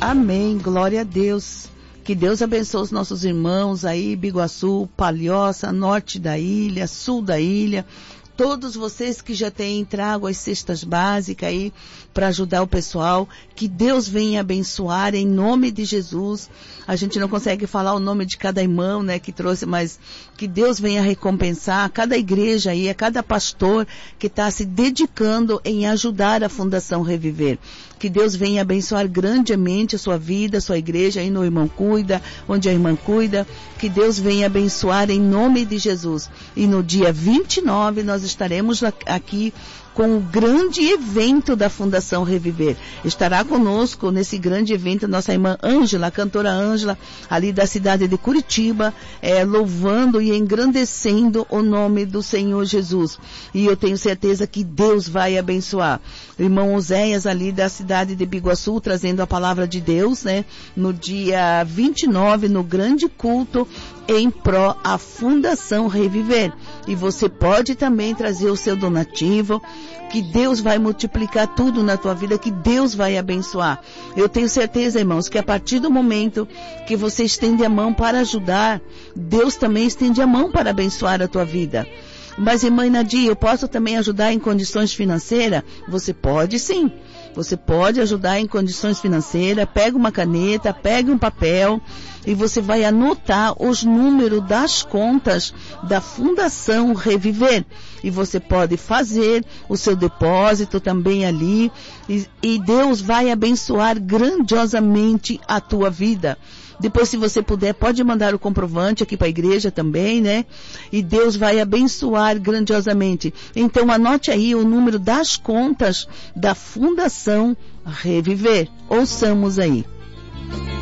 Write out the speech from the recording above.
Amém, glória a Deus. Que Deus abençoe os nossos irmãos aí, Biguaçu, Palhoça, norte da ilha, sul da ilha. Todos vocês que já têm trago as cestas básicas aí para ajudar o pessoal, que Deus venha abençoar em nome de Jesus. A gente não consegue falar o nome de cada irmão, né, que trouxe, mas que Deus venha recompensar cada igreja aí, a cada pastor que está se dedicando em ajudar a Fundação Reviver. Que Deus venha abençoar grandemente a sua vida, a sua igreja, aí no Irmão Cuida, onde a irmã cuida. Que Deus venha abençoar em nome de Jesus. E no dia 29 nós estaremos aqui com o grande evento da Fundação Reviver. Estará conosco nesse grande evento nossa irmã Ângela, a cantora Ângela, ali da cidade de Curitiba, louvando e engrandecendo o nome do Senhor Jesus. E eu tenho certeza que Deus vai abençoar. O irmão Oséias ali da cidade de Biguaçu, trazendo a palavra de Deus, né? No dia 29, no grande culto, em pró à Fundação Reviver. E você pode também trazer o seu donativo, que Deus vai multiplicar tudo na tua vida, que Deus vai abençoar. Eu tenho certeza, irmãos, que a partir do momento que você estende a mão para ajudar, Deus também estende a mão para abençoar a tua vida. Mas, irmã Nadia, eu posso também ajudar em condições financeiras? Você pode sim. Você pode ajudar em condições financeiras. Pega uma caneta, pega um papel e você vai anotar os números das contas da Fundação Reviver. E você pode fazer o seu depósito também ali. E Deus vai abençoar grandiosamente a tua vida. Depois, se você puder, pode mandar o comprovante aqui para a igreja também, né? E Deus vai abençoar grandiosamente. Então, anote aí o número das contas da Fundação Reviver. Ouçamos aí.